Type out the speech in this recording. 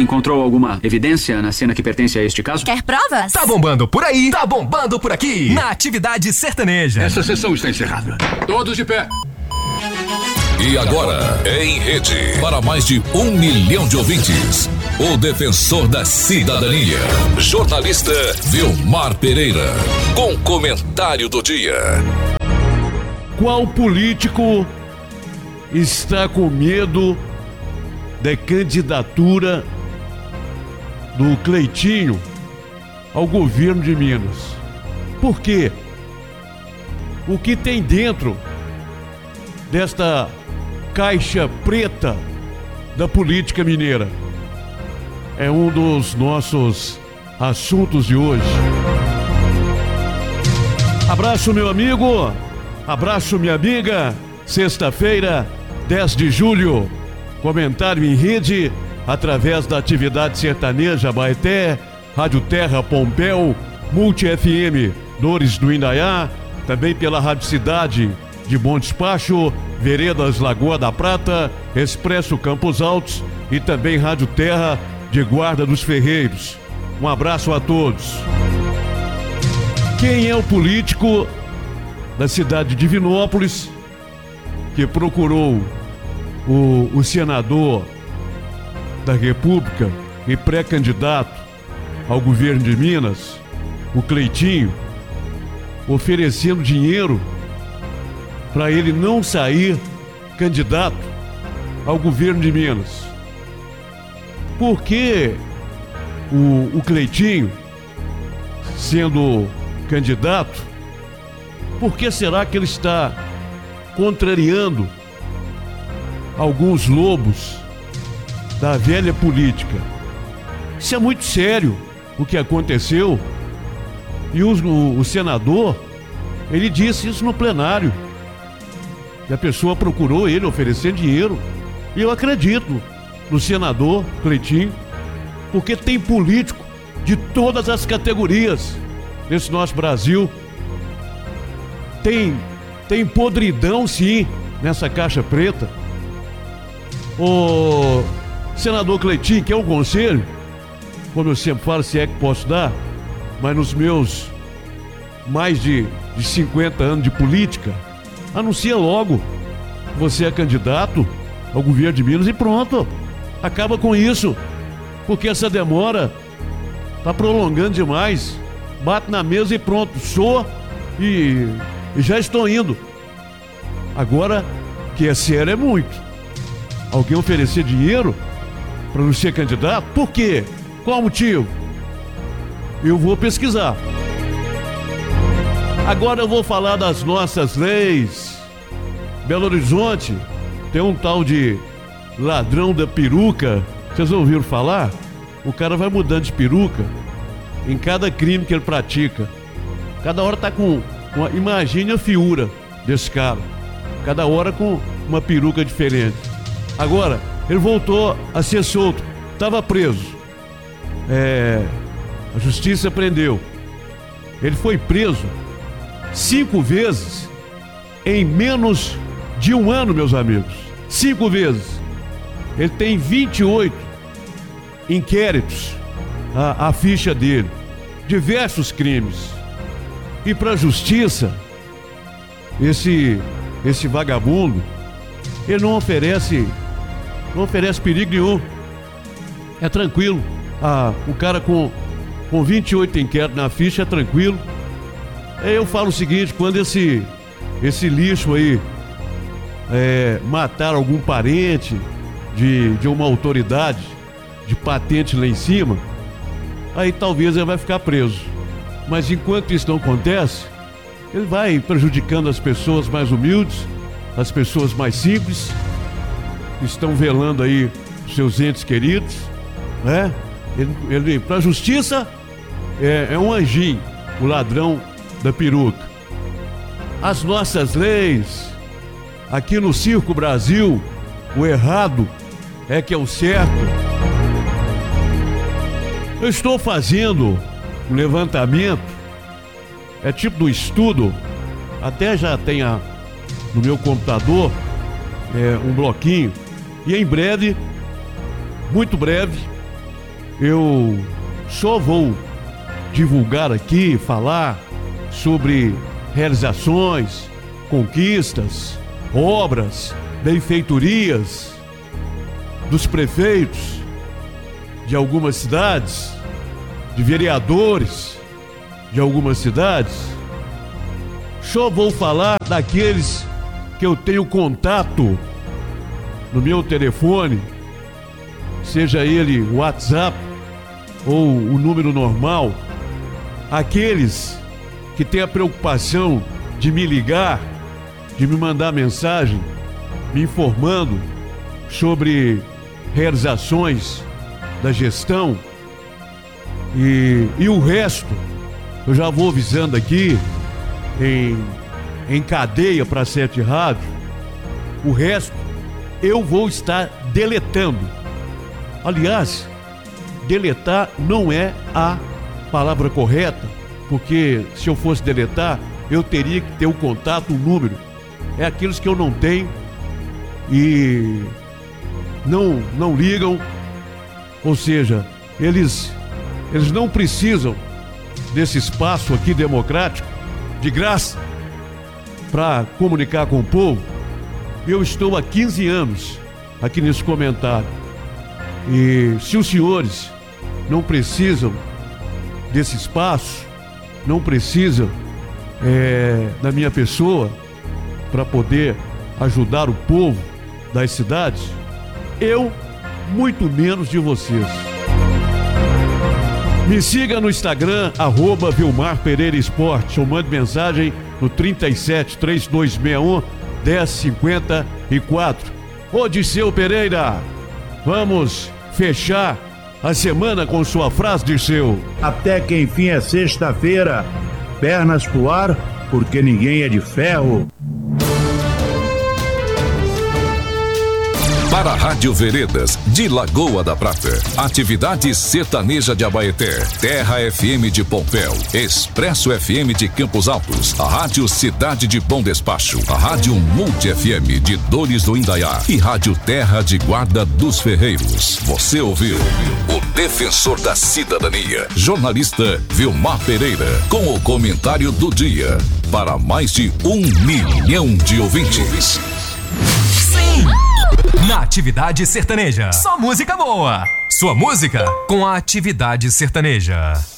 encontrou alguma evidência na cena que pertence a este caso? Quer provas? Tá bombando por aí, tá bombando por aqui. Na Atividade Sertaneja. Essa sessão está encerrada. Todos de pé. E agora, em rede, para mais de 1 milhão de ouvintes, o defensor da cidadania, jornalista Vilmar Pereira, com comentário do dia. Qual político está com medo da candidatura do Cleitinho ao governo de Minas? Por quê? O que tem dentro desta caixa preta da política mineira é um dos nossos assuntos de hoje. Abraço, meu amigo, abraço, minha amiga. Sexta-feira, 10 de julho, comentário em rede através da Atividade Sertaneja Baeté, Rádio Terra Pompéu, Multi FM Dores do Indaiá, também pela Rádio Cidade de Bom Despacho, Veredas Lagoa da Prata, Expresso Campos Altos e também Rádio Terra de Guarda dos Ferreiros. Um abraço a todos. Quem é o político da cidade de Divinópolis que procurou o senador da República e pré-candidato ao governo de Minas, o Cleitinho, oferecendo dinheiro para ele não sair candidato ao governo de Minas? Por que o Cleitinho, sendo candidato, por que será que ele está contrariando alguns lobos da velha política? Isso é muito sério o que aconteceu. E o senador, ele disse isso no plenário. E a pessoa procurou ele oferecer dinheiro. E eu acredito no senador Cleitinho, porque tem político de todas as categorias nesse nosso Brasil. Tem podridão, sim, nessa caixa preta. O senador Cleitinho, quer um conselho? Como eu sempre falo, se é que posso dar, mas nos meus mais de 50 anos de política, anuncia logo que você é candidato ao governo de Minas e pronto. Acaba com isso, porque essa demora tá prolongando demais. Bate na mesa e pronto, sou e já estou indo. Agora, que é sério, é muito. Alguém oferecer dinheiro para não ser candidato? Por quê? Qual o motivo? Eu vou pesquisar. Agora eu vou falar das nossas leis. Belo Horizonte tem um tal de ladrão da peruca. Vocês ouviram falar? O cara vai mudando de peruca em cada crime que ele pratica. Cada hora tá com imagine a fiura desse cara. Cada hora com uma peruca diferente. Agora, ele voltou a ser solto. Estava preso. A justiça prendeu. Ele foi preso 5 vezes em menos de um ano, meus amigos. 5 vezes. Ele tem 28 inquéritos, a ficha dele. Diversos crimes. E para a justiça, esse vagabundo, ele não oferece perigo nenhum. É tranquilo. O cara com 28 inquéritos na ficha é tranquilo. Eu falo o seguinte: quando esse lixo aí matar algum parente de uma autoridade de patente lá em cima, aí talvez ele vai ficar preso. Mas enquanto isso não acontece, ele vai prejudicando as pessoas mais humildes, as pessoas mais simples, que estão velando aí os seus entes queridos, né? Ele para a justiça é um anjinho, o ladrão da peruca. As nossas leis, aqui no Circo Brasil, o errado é que é o certo. Eu estou fazendo um levantamento, é tipo do estudo, até já tem no meu computador um bloquinho, e em breve, muito breve, eu só vou divulgar aqui, falar sobre realizações, conquistas, obras, benfeitorias dos prefeitos de algumas cidades, de vereadores de algumas cidades. Só vou falar daqueles que eu tenho contato no meu telefone, seja ele WhatsApp ou o número normal, aqueles que têm a preocupação de me ligar, de me mandar mensagem, me informando sobre realizações da gestão e o resto, eu já vou avisando aqui em cadeia para 7 Rádio, o resto eu vou estar deletando. Aliás, deletar não é a palavra correta, porque se eu fosse deletar, eu teria que ter o contato, o número. É aqueles que eu não tenho e não ligam, ou seja, eles não precisam desse espaço aqui democrático, de graça, para comunicar com o povo. Eu estou há 15 anos aqui nesse comentário. E se os senhores não precisam desse espaço, não precisam da minha pessoa para poder ajudar o povo das cidades, eu muito menos de vocês. Me siga no Instagram, @Vilmar Pereira Esportes, ou mande mensagem no 37 3261 1054. Ô Dirceu Pereira, vamos fechar a semana com sua frase, Dirceu. Até que enfim é sexta-feira, pernas pro ar, porque ninguém é de ferro. Para a Rádio Veredas, de Lagoa da Prata, Atividade Sertaneja de Abaeté, Terra FM de Pompéu, Expresso FM de Campos Altos, a Rádio Cidade de Bom Despacho, a Rádio Multi FM de Dores do Indaiá e Rádio Terra de Guarda dos Ferreiros. Você ouviu o Defensor da Cidadania, jornalista Vilmar Pereira, com o comentário do dia, para mais de 1 milhão de ouvintes. Sim! Na Atividade Sertaneja, só música boa. Sua música com a Atividade Sertaneja.